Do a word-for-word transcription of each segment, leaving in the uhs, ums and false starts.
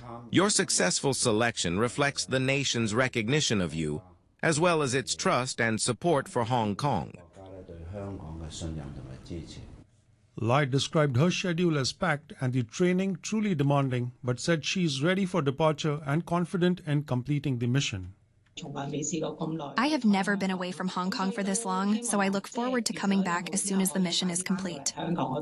Your successful selection reflects the nation's recognition of you, as well as its trust and support for Hong Kong. Lai described her schedule as packed and the training truly demanding, but said she is ready for departure and confident in completing the mission. I have never been away from Hong Kong for this long, so I look forward to coming back as soon as the mission is complete.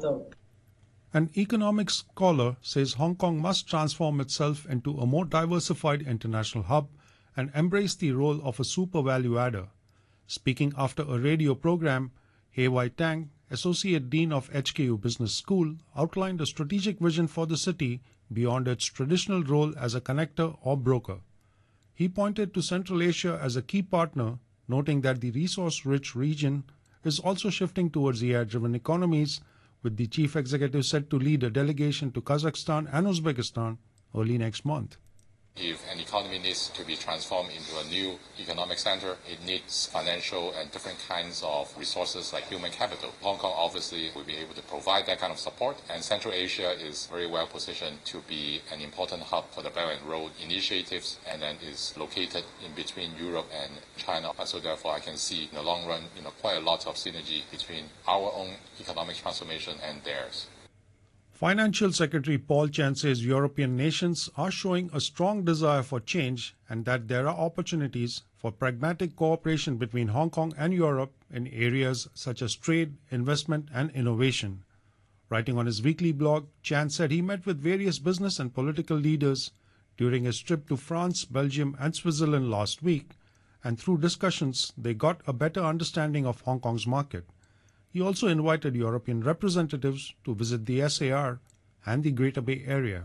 An economics scholar says Hong Kong must transform itself into a more diversified international hub and embrace the role of a super value adder. Speaking after a radio program, He Wai Tang, Associate Dean of H K U Business School, outlined a strategic vision for the city beyond its traditional role as a connector or broker. He pointed to Central Asia as a key partner, noting that the resource-rich region is also shifting towards A I-driven economies, with the chief executive set to lead a delegation to Kazakhstan and Uzbekistan early next month. If an economy needs to be transformed into a new economic center, it needs financial and different kinds of resources like human capital. Hong Kong obviously will be able to provide that kind of support, and Central Asia is very well positioned to be an important hub for the Belt and Road initiatives, and then is located in between Europe and China. So therefore I can see in the long run, you know, quite a lot of synergy between our own economic transformation and theirs. Financial Secretary Paul Chan says European nations are showing a strong desire for change and that there are opportunities for pragmatic cooperation between Hong Kong and Europe in areas such as trade, investment, and innovation. Writing on his weekly blog, Chan said he met with various business and political leaders during his trip to France, Belgium, and Switzerland last week, and through discussions they got a better understanding of Hong Kong's market. He also invited European representatives to visit the S A R and the Greater Bay Area.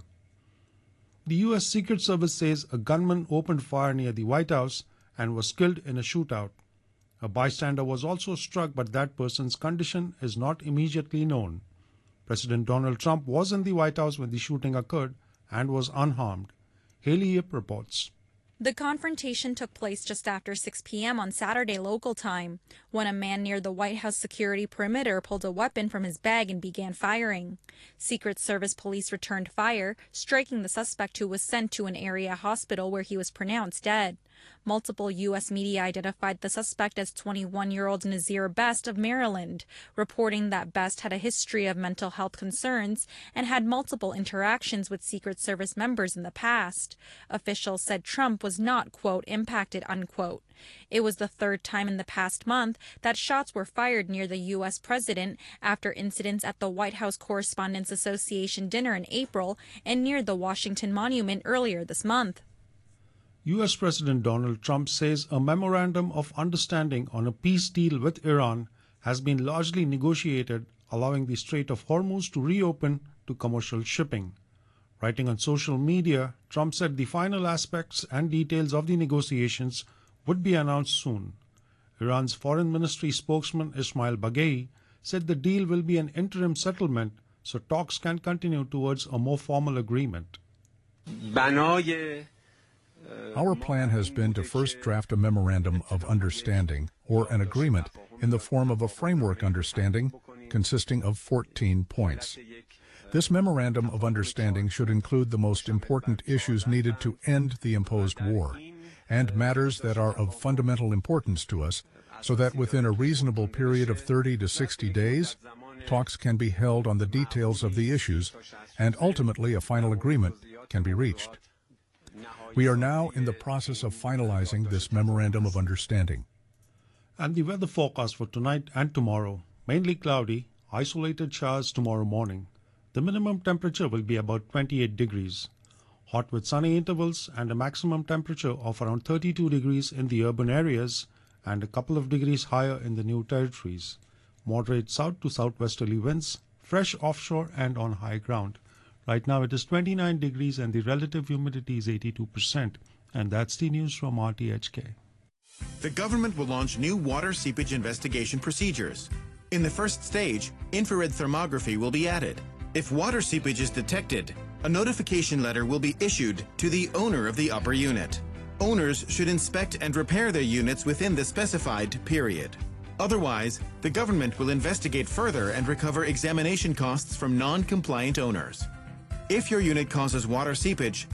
The U S Secret Service says a gunman opened fire near the White House and was killed in a shootout. A bystander was also struck, but that person's condition is not immediately known. President Donald Trump was in the White House when the shooting occurred and was unharmed. Haley Yip reports. The confrontation took place just after six p m on Saturday local time, when a man near the White House security perimeter pulled a weapon from his bag and began firing. Secret Service police returned fire, striking the suspect, who was sent to an area hospital where he was pronounced dead. Multiple U S media identified the suspect as twenty-one-year-old Nazir Best of Maryland, reporting that Best had a history of mental health concerns and had multiple interactions with Secret Service members in the past. Officials said Trump was not, quote, impacted, unquote. It was the third time in the past month that shots were fired near the U S president after incidents at the White House Correspondents Association dinner in April and near the Washington Monument earlier this month. U S President Donald Trump says a memorandum of understanding on a peace deal with Iran has been largely negotiated, allowing the Strait of Hormuz to reopen to commercial shipping. Writing on social media, Trump said the final aspects and details of the negotiations would be announced soon. Iran's Foreign Ministry spokesman Ismail Baghei said the deal will be an interim settlement so talks can continue towards a more formal agreement. Our plan has been to first draft a memorandum of understanding, or an agreement, in the form of a framework understanding consisting of fourteen points. This memorandum of understanding should include the most important issues needed to end the imposed war, and matters that are of fundamental importance to us, so that within a reasonable period of thirty to sixty days, talks can be held on the details of the issues, and ultimately a final agreement can be reached. We are now in the process of finalizing this memorandum of understanding. And the weather forecast for tonight and tomorrow: mainly cloudy, isolated showers tomorrow morning. The minimum temperature will be about twenty-eight degrees. Hot with sunny intervals and a maximum temperature of around thirty-two degrees in the urban areas and a couple of degrees higher in the new territories. Moderate south to southwesterly winds, fresh offshore and on high ground. Right now it is twenty-nine degrees and the relative humidity is eighty-two percent. And that's the news from R T H K. The government will launch new water seepage investigation procedures. In the first stage, infrared thermography will be added. If water seepage is detected, a notification letter will be issued to the owner of the upper unit. Owners should inspect and repair their units within the specified period. Otherwise, the government will investigate further and recover examination costs from non-compliant owners. If your unit causes water seepage,